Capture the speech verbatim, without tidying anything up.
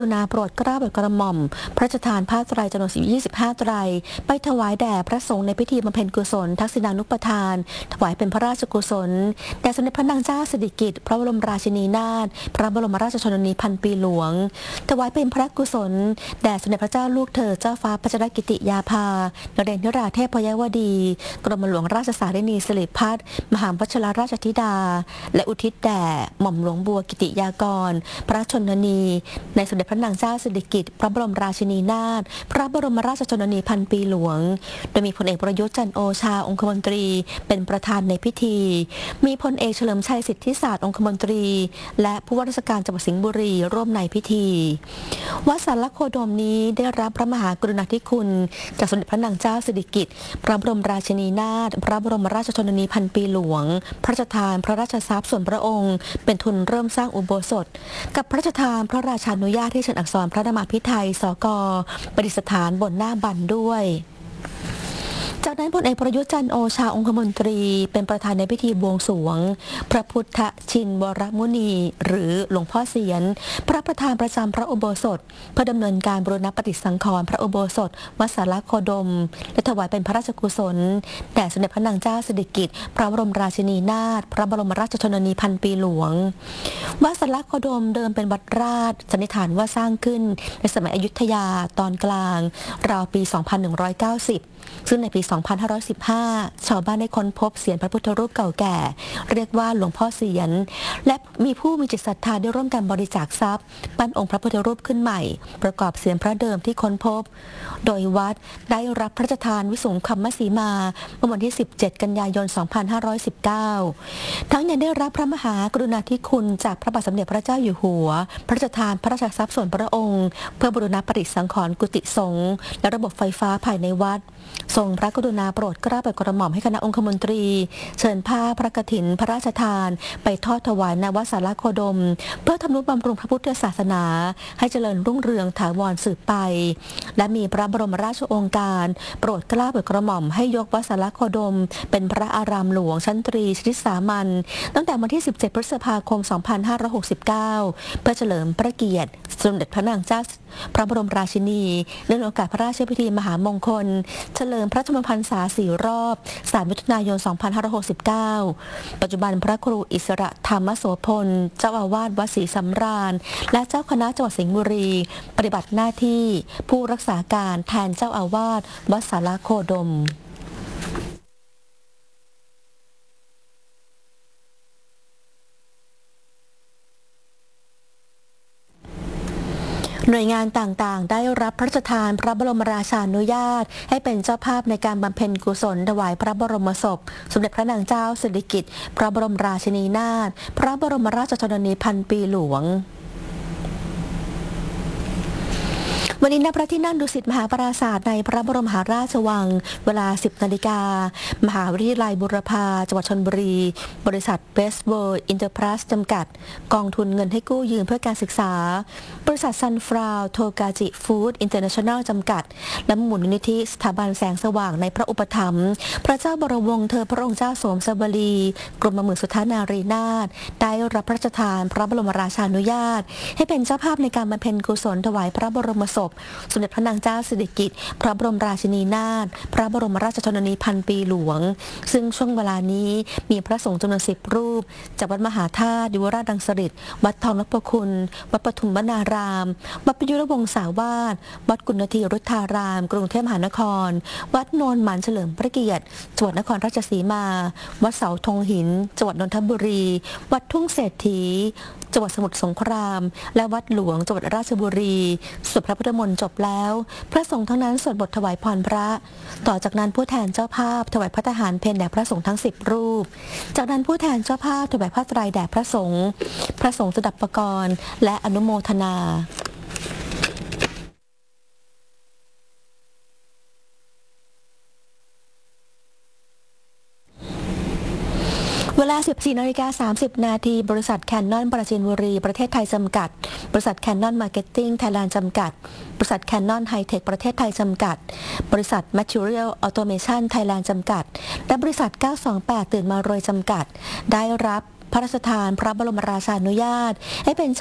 กรุณาโปรดเกล้าโปรดกระหม่อมพระราชทานผ้าไตรจำนวนยี่สิบห้าไตรไปถวายแด่พระสงฆ์ในพิธีบำเพ็ญกุศลทักษิณานุปทานถวายเป็นพระราชกุศลแด่สมเด็จพระนางเจ้าสิริกิติ์พระบรมราชินีนาถพระบรมราชชนนีพันปีหลวงถวายเป็นพระกุศลแด่สมเด็จพระเจ้าลูกเธอเจ้าฟ้าพัชรกิติยาภานเรนทราเทพยวดีกรมหลวงราชสารินีสิริพัฒน์มหาวชิรราชธิดาและอุทิศแด่หม่อมหลวงบัวกิติยากรพระชนนีในสมเด็จพระนางเจ้าสิริกิติ์พระบรมราชินีนาถพระบรมราชชนนีพันปีหลวงโดยมีพลเอกประยุทธ์จันทร์โอชาองคมนตรีเป็นประธานในพิธีมีพลเอกเฉลิมชัยสิทธิศาสตร์องคมนตรีและผู้ว่าราชการจังหวัดสิงห์บุรีร่วมในพิธีวัดสารโคดมนี้ได้รับพระมหากรุณาธิคุณจากสมเด็จพระนางเจ้าสิริกิติ์พระบรมราชินีนาถพระบรมราชชนนีพันปีหลวงพระราชทานพระราชทรัพย์ส่วนพระองค์เป็นทุนเริ่มสร้างอุโบสถกับพระราชทานพระราชานุญาตให้เชิญอักษรพระนามพิไทยสกประดิษฐานบนหน้าบันด้วยจากนั้นพลเอกประยุทธ์จันทร์โอชาองคมนตรีเป็นประธานในพิธีบวงสรวงพระพุทธชินวรมุนีหรือหลวงพ่อเสียนพระประธานประจำพระอุโบสถเพื่อดำเนินการบูรณปฏิสังขรณ์พระอุโบสถวัดสารโคดมและถวายเป็นพระราชกุศลแด่สมเด็จพระนางเจ้าสิริกิติ์พระบรมราชินีนาถพระบรมราชชนนีพันปีหลวงวัดสารโคดมเดิมเป็นวัดราชสันนิษฐานว่าสร้างขึ้นในสมัยอยุธยาตอนกลางราวปี สองพันหนึ่งร้อยเก้าสิบซึ่งในปี สองพันห้าร้อยสิบห้า ชาวบ้านได้ค้นพบเสียนพระพุทธรูปเก่าแก่เรียกว่าหลวงพ่อเสียนและมีผู้มีจิตศรัทธาได้ร่วมกันบริจาคทรัพย์ปั้นองค์พระพุทธรูปขึ้นใหม่ประกอบเสียนพระเดิมที่ค้นพบโดยวัดได้รับพระราชทานวิสุงคัมมสีมาเมื่อวันที่สิบเจ็ดกันยายน สองพันห้าร้อยสิบเก้า ทั้งยังได้รับพระมหากรุณาธิคุณจากพระบาทสมเด็จพระเจ้าอยู่หัวพระราชทานพระราชทรัพย์ส่วนพระองค์เพื่อบูรณปฏิสังขรณ์กุฏิสงฆ์และระบบไฟฟ้าภายในวัดทรงพระกรุณาโปรดเกล้าโปรดกระหม่อมให้คณะองคมนตรีเชิญผ้าพระกฐินพระราชทานไปทอดถวายณวัดสารโคดมเพื่อทำนุบำรุงพระพุทธศาสนาให้เจริญรุ่งเรืองถาวรสืบไปและมีพระบรมราชโองการโปรดเกล้าโปรดกระหม่อมให้ยกวัดสารโคดมเป็นพระอารามหลวงชั้นตรีชนิดสามัญตั้งแต่วันที่สิบเจ็ดพฤษภาคม สองพันห้าร้อยหกสิบเก้า เพื่อเฉลิมพระเกียรติสมเด็จพระนางเจ้าพระบรมราชินีเนื่องในโอกาสพระราชพิธีมหามงคลเฉลิมพระชนมพรรษาสี่รอบสามมิถุนายน สองพันห้าร้อยหกสิบเก้า ปัจจุบันพระครูอิสระธรรมโสพลเจ้าอาวาสวัดศรีสำราญและเจ้าคณะจังหวัดสิงห์บุรีปฏิบัติหน้าที่ผู้รักษาการแทนเจ้าอาวาสวัดสารโคดมหน่วยงานต่างๆได้รับพระราชทานพระบรมราชานุญาตให้เป็นเจ้าภาพในการบำเพ็ญกุศลถวายพระบรมศพสมเด็จพระนางเจ้าสิริกิติ์พระบรมราชินีนาถพระบรมราชชนนีพันปีหลวงวันนี้ณพระที่นั่งดุสิตมหาปราสาทในพระบรมมหาราชวังเวลา สิบนาฬิกามหาวิทยาลัยบูรพาจังหวัดชลบุรีบริษัทเบสเวิร์อินเตอร์พลัสจำกัดกองทุนเงินให้กู้ยืมเพื่อการศึกษาบริษัทซันฟราวโทกาจิฟู้ดอินเตอร์เนชั่นแนลจำกัดและมูลนิธิสถาบันแสงสว่างในพระอุปถัมภ์พระเจ้าบรมวงศ์เธอพระองค์เจ้าสมสวลีกรมหมื่นสุทธานารีนาถได้รับพระราชทานพระบรมราชานุญาตให้เป็นเจ้าภาพในการบำเพ็ญกุศลถวายพระบรมศพสมเด็จพระนางเจ้าสิริกิติ์พระบรมราชินีนาถพระบรมราชชนนีพันปีหลวงซึ่งช่วงเวลานี้มีพระสงฆ์จำนวนสิบรูปจากวัดมหาธาตุยุวราชดังสฤษดิ์วัดทองนพคุณวัดปทุมวนารามวัดประยุรวงศาวาสวัดกุณฑีรุทธารามกรุงเทพมหานครวัดโนนหมันเฉลิมพระเกียรติจังหวัดนครราชสีมาวัดเสาธงหินจังหวัดนนทบุรีวัดทุ่งเศรษฐีจังหวัดสมุทรสงครามและวัดหลวงจังหวัดราชบุรีสวดพระพุทธมนต์จบแล้วพระสงฆ์ทั้งนั้นสวดบทถวายพรพระต่อจากนั้นผู้แทนเจ้าภาพถวายพระทหารเพลแด่พระสงฆ์ทั้งสิบรูปจากนั้นผู้แทนเจ้าภาพถวายผ้าไตรแด่พระสงฆ์พระสงฆ์สดับประกรณ์และอนุโมทนาเวลา สิบสี่นาฬิกาสามสิบนาทีบริษัทแคนนอนปราจีนบุรีประเทศไทยจำกัดบริษัทแคนนอนมาร์เก็ตติ้งไทยแลนด์จำกัดบริษัทแคนนอนไฮเทคประเทศไทยจำกัดบริษัท Material Automation Thailand จำกัดและบริษัทเก้าสองแปดตื่นมารวยจำกัดได้รับพระราชทานพระบรมราชานุญาตให้เป็น